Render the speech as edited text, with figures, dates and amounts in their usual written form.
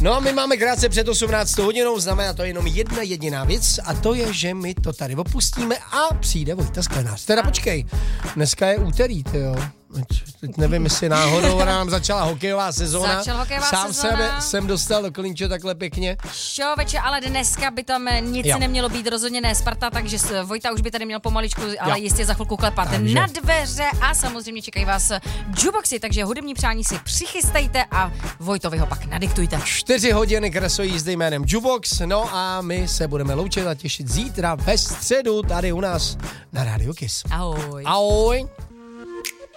No a my máme krátce před 18 hodinou, znamená to jenom jedna jediná věc a to je, že my to tady opustíme a přijde Vojta Sklenář. Teda počkej, dneska je úterý, tyjo. Teď nevím, jestli náhodou nám začala hokejová sezóna. Sám sebe jsem dostal do klinče takhle pěkně. Čověče, ale dneska by tam nic nemělo být, rozhodně ne Sparta, takže Vojta už by tady měl pomaličku, ale jistě za chvilku klepat na dveře a samozřejmě čekají vás jukeboxy, takže hudební přání si přichystejte a Vojtovi ho pak nadiktujte. 4 hodiny krasové jízdy jménem Jukebox, no a my se budeme loučit a těšit zítra ve středu tady u nás na Radio Kiss. Ahoj. Ahoj.